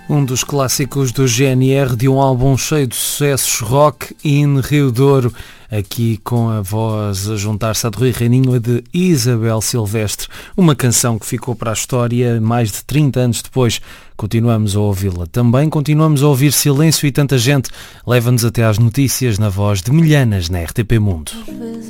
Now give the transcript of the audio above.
Um dos clássicos do GNR, de um álbum cheio de sucessos, Rock in Rio Douro, aqui com a voz a juntar-se a de Rui Reininho, a de Isabel Silvestre, uma canção que ficou para a história mais de 30 anos depois. Continuamos a ouvi-la. Também continuamos a ouvir Silêncio e Tanta Gente. Leva-nos até às notícias na voz de Milhanas na RTP Mundo.